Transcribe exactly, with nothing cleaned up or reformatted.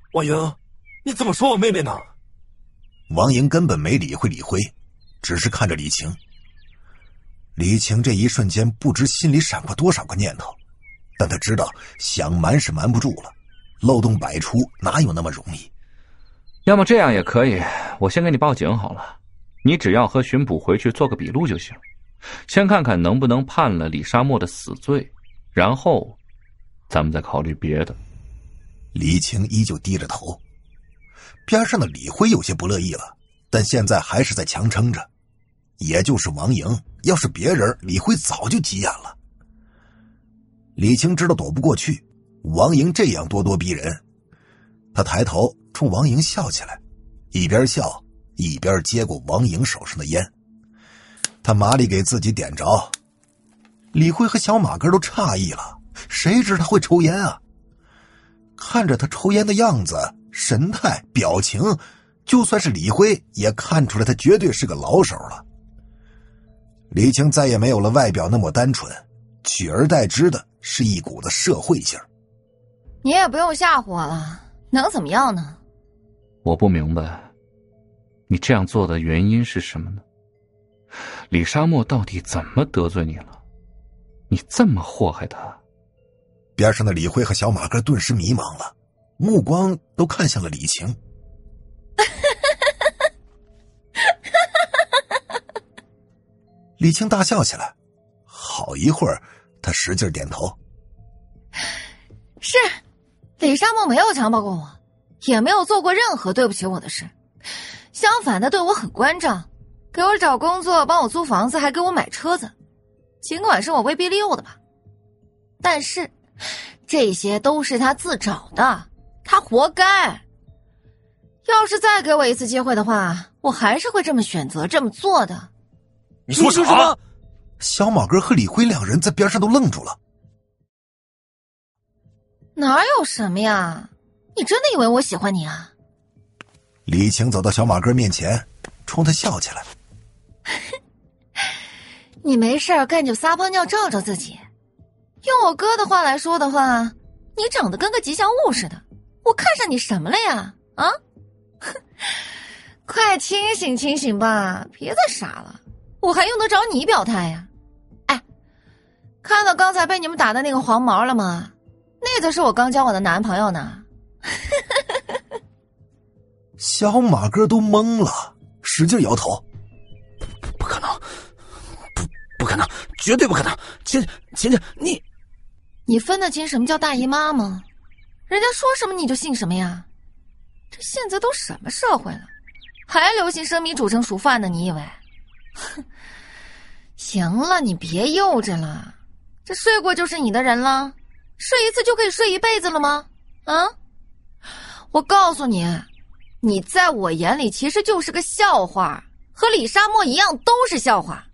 王莹，你怎么说我妹妹呢？ 王莹根本没理会李辉，只是看着李晴。李晴这一瞬间不知心里闪过多少个念头，但他知道想瞒是瞒不住了，漏洞百出，哪有那么容易？ 要么这样也可以，我先给你报警好了，你只要和巡捕回去做个笔录就行，先看看能不能判了李沙漠的死罪，然后咱们再考虑别的。 李晴依旧低着头，边上的李辉有些不乐意了，但现在还是在强撑着。也就是王莹，要是别人，李辉早就急眼了。李晴知道躲不过去，王莹这样咄咄逼人，他抬头冲王莹笑起来，一边笑一边接过王莹手上的烟。他麻利给自己点着。李辉和小马哥都诧异了，谁知他会抽烟啊？看着他抽烟的样子、神态、表情，就算是李辉也看出来他绝对是个老手了。李晴再也没有了外表那么单纯，取而代之的是一股子社会性。 你也不用吓唬我了，能怎么样呢？ 我不明白，你这样做的原因是什么呢？李沙漠到底怎么得罪你了？你这么祸害他？ 边上的李辉和小马哥顿时迷茫了，目光都看向了李晴。李晴大笑起来，好一会儿他使劲点头。 是，李沙漠没有强暴过我，也没有做过任何对不起我的事，相反他对我很关照，给我找工作，帮我租房子，还给我买车子，尽管是我威逼利诱的吧，但是这些都是他自找的，他活该。要是再给我一次机会的话，我还是会这么选择这么做的。 你说什么？ 小马哥和李辉两人在边上都愣住了。 哪有什么呀？你真的以为我喜欢你啊？ 李晴走到小马哥面前，冲他笑起来。 你没事干就撒泡尿照照自己，用我哥的话来说的话，你长得跟个吉祥物似的，我看上你什么了呀？啊？快清醒清醒吧，别再傻了，我还用得着你表态呀？哎，看到刚才被你们打的那个黄毛了吗？那才是我刚交往的男朋友呢。 小马哥都懵了，使劲摇头。 不可能，不不可能，绝对不可能！晴晴晴，你你分得清什么叫大姨妈吗？人家说什么你就信什么呀？这现在都什么社会了，还流行生米煮成熟饭呢？你以为？哼，行了，你别幼稚了，这睡过就是你的人了，睡一次就可以睡一辈子了吗？啊？我告诉你，你在我眼里其实就是个笑话，和李沙漠一样都是笑话。